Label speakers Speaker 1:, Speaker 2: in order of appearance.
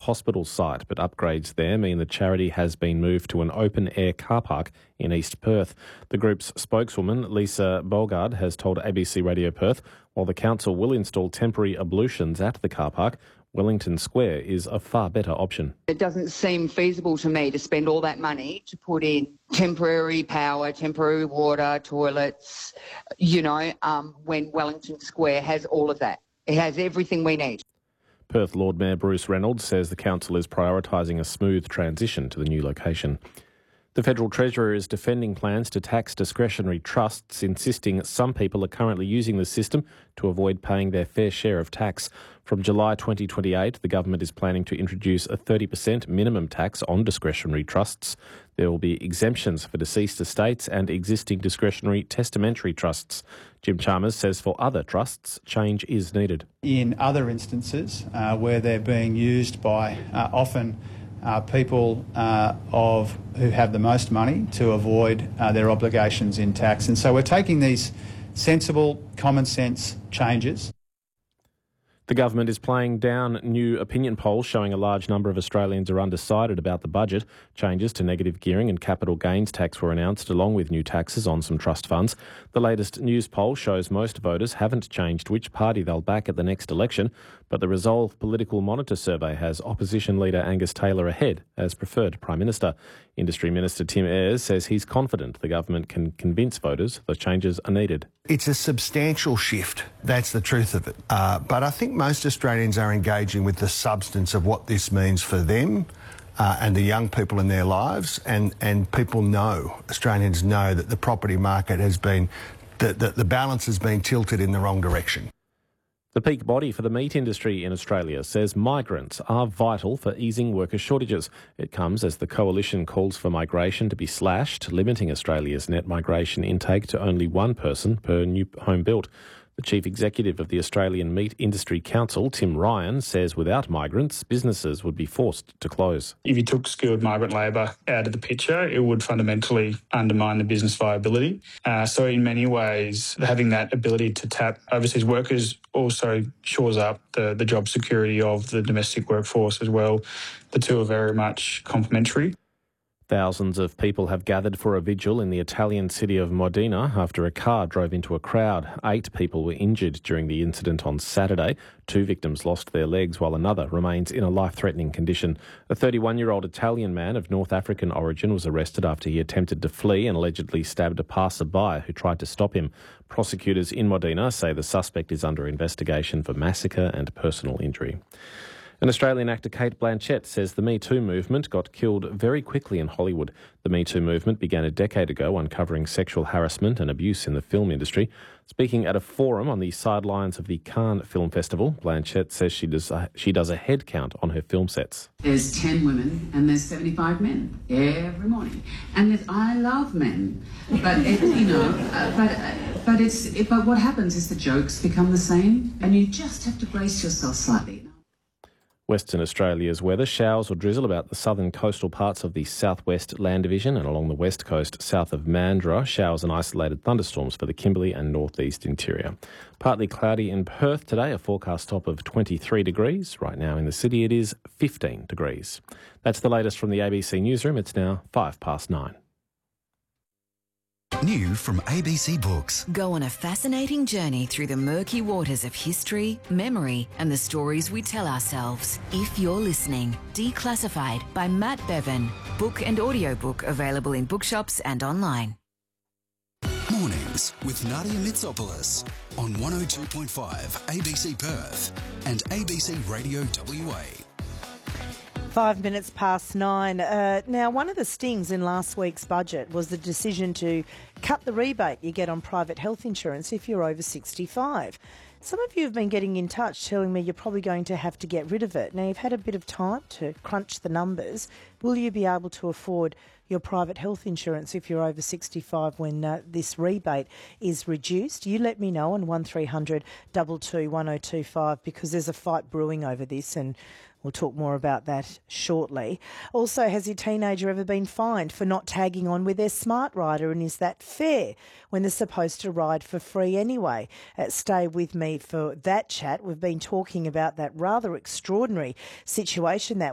Speaker 1: hospital site, but upgrades there mean the charity has been moved to an open-air car park in East Perth. The group's spokeswoman, Lisa Bogard, has told ABC Radio Perth, while the council will install temporary ablutions at the car park, Wellington Square is a far better option.
Speaker 2: It doesn't seem feasible to me to spend all that money to put in temporary power, temporary water, toilets, when Wellington Square has all of that. It has everything we need.
Speaker 1: Perth Lord Mayor Bruce Reynolds says the council is prioritising a smooth transition to the new location. The Federal Treasurer is defending plans to tax discretionary trusts, insisting some people are currently using the system to avoid paying their fair share of tax. From July 2028, the government is planning to introduce a 30% minimum tax on discretionary trusts. There will be exemptions for deceased estates and existing discretionary testamentary trusts. Jim Chalmers says for other trusts, change is needed.
Speaker 3: In other instances where they're being used by often people who have the most money to avoid their obligations in tax. And so we're taking these sensible, common sense changes.
Speaker 1: The government is playing down new opinion polls showing a large number of Australians are undecided about the budget. Changes to negative gearing and capital gains tax were announced along with new taxes on some trust funds. The latest news poll shows most voters haven't changed which party they'll back at the next election, but the Resolve Political Monitor survey has opposition leader Angus Taylor ahead as preferred Prime Minister. Industry Minister Tim Ayres says he's confident the government can convince voters the changes are needed.
Speaker 4: It's a substantial shift, that's the truth of it. But I think most Australians are engaging with the substance of what this means for them and the young people in their lives, and people know, Australians know that the property market has been, the balance has been tilted in the wrong direction.
Speaker 1: The peak body for the meat industry in Australia says migrants are vital for easing worker shortages. It comes as the coalition calls for migration to be slashed, limiting Australia's net migration intake to only one person per new home built. The Chief Executive of the Australian Meat Industry Council, Tim Ryan, says without migrants, businesses would be forced to close.
Speaker 5: If you took skilled migrant labour out of the picture, it would fundamentally undermine the business viability. So in many ways, having that ability to tap overseas workers also shores up the job security of the domestic workforce as well. The two are very much complementary.
Speaker 1: Thousands of people have gathered for a vigil in the Italian city of Modena after a car drove into a crowd. 8 people were injured during the incident on Saturday. 2 victims lost their legs while another remains in a life-threatening condition. A 31-year-old Italian man of North African origin was arrested after he attempted to flee and allegedly stabbed a passerby who tried to stop him. Prosecutors in Modena say the suspect is under investigation for massacre and personal injury. And Australian actor Cate Blanchett says the Me Too movement got killed very quickly in Hollywood. The Me Too movement began a decade ago, uncovering sexual harassment and abuse in the film industry. Speaking at a forum on the sidelines of the Cannes Film Festival, Blanchett says she does a head count on her film sets.
Speaker 6: There's 10 women and there's 75 men every morning. And I love men, but but what happens is the jokes become the same, and you just have to brace yourself slightly.
Speaker 1: Western Australia's weather, showers or drizzle about the southern coastal parts of the southwest land division and along the west coast south of Mandurah. Showers and isolated thunderstorms for the Kimberley and northeast interior. Partly cloudy in Perth today, a forecast top of 23 degrees. Right now in the city it is 15 degrees. That's the latest from the ABC Newsroom. It's now 9:05.
Speaker 7: New from ABC Books.
Speaker 8: Go on a fascinating journey through the murky waters of history, memory, and the stories we tell ourselves. If You're Listening, Declassified by Matt Bevan. Book and audiobook available in bookshops and online.
Speaker 7: Mornings with Nadia Mitsopoulos on 102.5 ABC Perth and ABC Radio WA.
Speaker 9: 9:05. Now, one of the stings in last week's budget was the decision to cut the rebate you get on private health insurance if you're over 65. Some of you have been getting in touch telling me you're probably going to have to get rid of it. Now, you've had a bit of time to crunch the numbers. Will you be able to afford your private health insurance if you're over 65 when this rebate is reduced? You let me know on 1300 22 1025 because there's a fight brewing over this, and we'll talk more about that shortly. Also, has your teenager ever been fined for not tagging on with their smart rider, and is that fair when they're supposed to ride for free anyway? Stay with me for that chat. We've been talking about that rather extraordinary situation that